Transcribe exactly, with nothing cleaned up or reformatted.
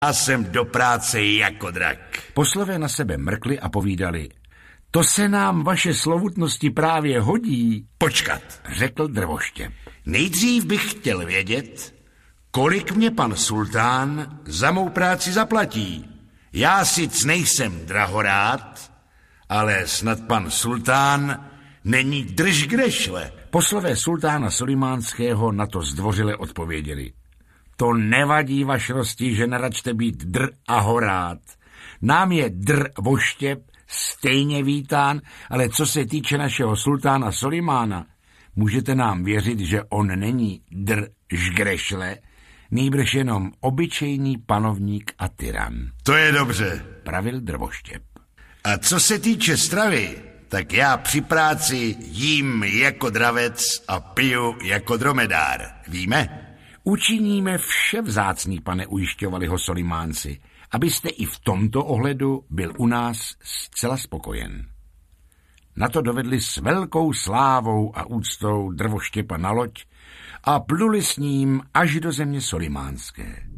Já jsem do práce jako drak. Poslové na sebe mrkli a povídali: To se nám, vaše slovutnosti, právě hodí. Počkat, řekl Drvoštěp. Nejdřív bych chtěl vědět, kolik mě pan sultán za mou práci zaplatí. Já sic nejsem drahorád, ale snad pan sultán není držgrešle. Poslové sultána Sulimánského na to zdvořile odpověděli: To nevadí, vašrosti, že neračte být dr a horád. Nám je dr voštěp stejně vítán, ale co se týče našeho sultána Solimána, můžete nám věřit, že on není dr žgrešle, nýbrž jenom obyčejný panovník a tyran. To je dobře, pravil Drvoštěp. A co se týče stravy, tak já při práci jím jako dravec a piju jako dromedár. Víme? Učiníme vše, vzácný pane, ujišťovali ho Solimánci, abyste i v tomto ohledu byl u nás zcela spokojen. Na to dovedli s velkou slávou a úctou Drvoštěpa na loď a pluli s ním až do země Solimánské.